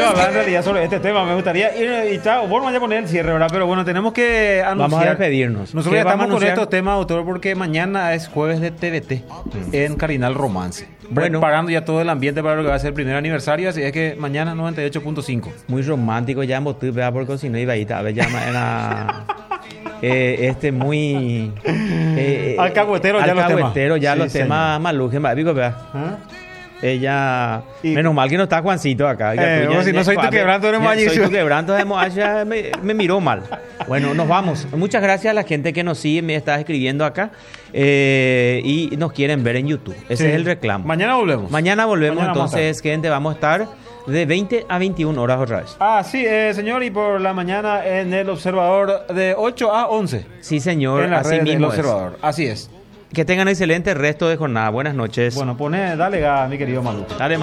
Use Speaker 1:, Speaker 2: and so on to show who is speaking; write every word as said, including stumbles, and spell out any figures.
Speaker 1: iba a hablar en realidad sobre este tema. Me gustaría ir y chao. Bueno, vaya a poner el cierre, ¿verdad? Pero bueno, tenemos que anunciar.
Speaker 2: Vamos a despedirnos.
Speaker 1: Nosotros
Speaker 2: ¿Qué
Speaker 1: ya
Speaker 2: vamos
Speaker 1: estamos
Speaker 2: a
Speaker 1: con
Speaker 2: anunciar?
Speaker 1: estos temas, autor, porque mañana es jueves de T V T en Cardinal Romance.
Speaker 2: Bueno.
Speaker 1: Preparando ya todo el ambiente para lo que va a ser el primer aniversario. Así es que mañana noventa y ocho punto cinco.
Speaker 2: Muy romántico ya en Botu, vea, porque si no iba a ir a ver, ya era eh, este muy eh,
Speaker 1: Alcahuetero ya los temas.
Speaker 2: alcahuetero ya
Speaker 1: Sí,
Speaker 2: los
Speaker 1: señor.
Speaker 2: temas malujes, digo, vea.
Speaker 1: ¿Ah?
Speaker 2: Ella,
Speaker 1: Y-
Speaker 2: menos mal que no está Juancito acá. Ya
Speaker 1: Eh,
Speaker 2: tú,
Speaker 1: vos si no soy tu
Speaker 2: a ver,
Speaker 1: quebranto de
Speaker 2: ya
Speaker 1: Moañicio.
Speaker 2: Soy tu quebranto de Moañicio, me, me miró mal. Bueno, nos vamos. Muchas gracias a la gente que nos sigue, me está escribiendo acá eh, y nos quieren ver en YouTube. Ese
Speaker 1: Sí.
Speaker 2: es el reclamo.
Speaker 1: Mañana volvemos.
Speaker 2: Mañana volvemos,
Speaker 1: Mañana vamos a
Speaker 2: entonces, gente, vamos a estar de veinte a veintiuna horas otra vez.
Speaker 1: Ah, sí, eh, señor, y por la mañana en El Observador de ocho a once.
Speaker 2: Sí, señor,
Speaker 1: En las
Speaker 2: así
Speaker 1: redes del
Speaker 2: mismo es.
Speaker 1: Observador. Así es.
Speaker 2: Que tengan excelente resto de jornada. Buenas noches.
Speaker 1: Bueno, pone, dale gas, mi querido Manu.
Speaker 2: Dale,